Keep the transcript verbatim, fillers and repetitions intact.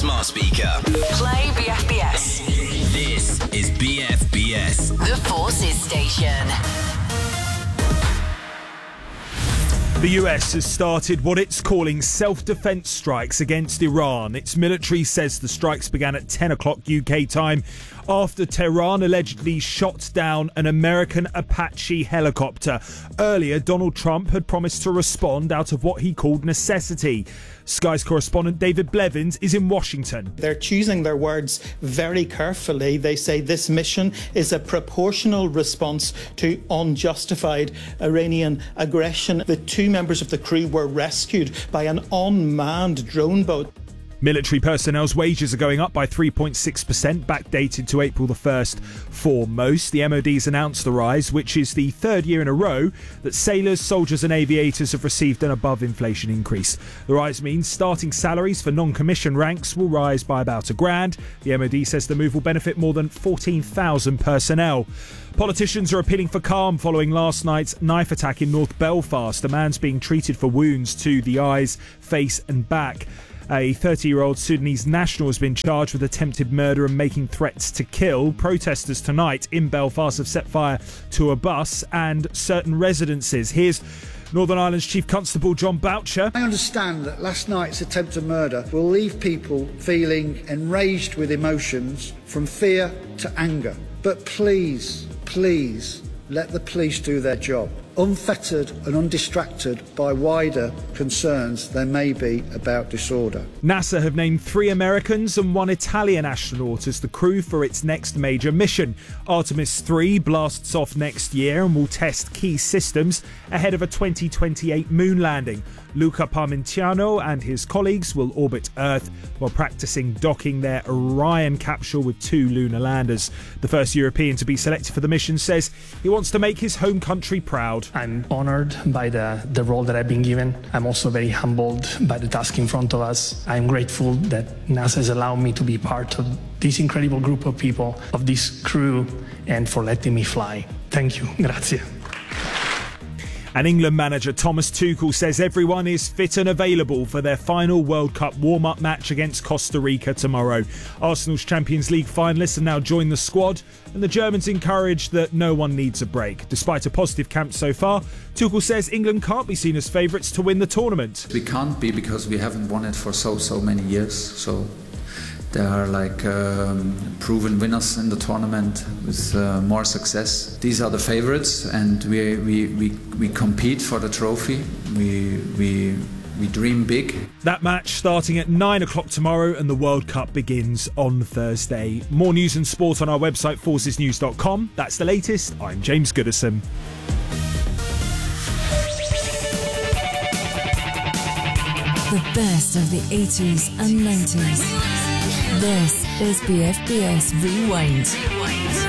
smart speaker. Play B F B S. This is B F B S. The Forces Station. The U S has started what it's calling self-defense strikes against Iran. Its military says the strikes began at ten o'clock U K time after Tehran allegedly shot down an American Apache helicopter. Earlier, Donald Trump had promised to respond out of what he called necessity. Sky's correspondent David Blevins is in Washington. They're choosing their words very carefully. They say this mission is a proportional response to unjustified Iranian aggression. The two members of the crew were rescued by an unmanned drone boat. Military personnel's wages are going up by three point six percent, backdated to April the first for most. The M O D's announced the rise, which is the third year in a row that sailors, soldiers and aviators have received an above-inflation increase. The rise means starting salaries for non-commissioned ranks will rise by about a grand. The M O D says the move will benefit more than fourteen thousand personnel. Politicians are appealing for calm following last night's knife attack in North Belfast. A man's being treated for wounds to the eyes, face and back. A thirty-year-old Sudanese national has been charged with attempted murder and making threats to kill. Protesters tonight in Belfast have set fire to a bus and certain residences. Here's Northern Ireland's Chief Constable John Boucher. I understand that last night's attempted murder will leave people feeling enraged with emotions from fear to anger. But please, please, let the police do their job, unfettered and undistracted by wider concerns there may be about disorder. NASA have named three Americans and one Italian astronaut as the crew for its next major mission. Artemis three blasts off next year and will test key systems ahead of a twenty twenty-eight moon landing. Luca Parmigiano and his colleagues will orbit Earth while practicing docking their Orion capsule with two lunar landers. The first European to be selected for the mission says he wants to make his home country proud. I'm honored by the, the role that I've been given. I'm also very humbled by the task in front of us. I'm grateful that NASA has allowed me to be part of this incredible group of people, of this crew, and for letting me fly. Thank you. Grazie. And England manager Thomas Tuchel says everyone is fit and available for their final World Cup warm-up match against Costa Rica tomorrow. Arsenal's Champions League finalists have now joined the squad, and the Germans encourage that no one needs a break. Despite a positive camp so far, Tuchel says England can't be seen as favourites to win the tournament. We can't be because we haven't won it for so, so many years. So there are like um, proven winners in the tournament with uh, more success. These are the favorites, and we we, we, we compete for the trophy. We we we dream big. That match starting at nine o'clock tomorrow, and the World Cup begins on Thursday. More news and sport on our website forces news dot com. That's the latest. I'm James Goodison. The best of the eighties and nineties. This is B F B S Rewind.